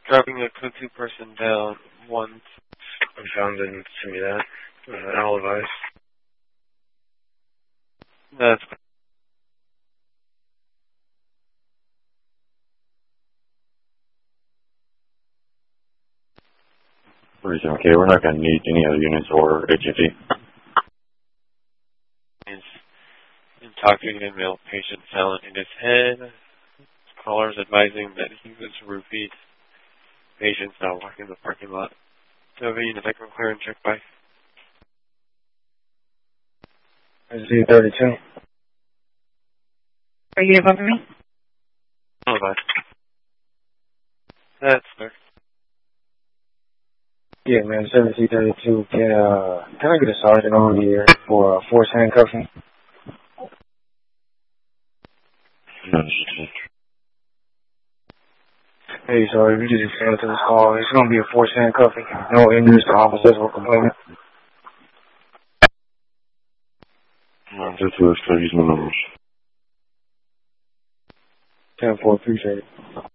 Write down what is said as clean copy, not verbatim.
dropping a cuckoo person down 1. John didn't send me that. Owl advice. That's Reason, okay, we're not going to need any other units or HFE. in talking to male patient sound in his head. Callers advising that he was roofied. Patients now walking the parking lot. So unit I can clear and check by. Z32. Are you above me? Oh, bye. That's clear. Yeah, man, 1732. Can I get a sergeant over here for forced handcuffing? Hey, sorry, we just responded to this call. It's going to be a forced handcuffing. No injuries to officers or complainant. Just to use my numbers. 10-4, appreciate it.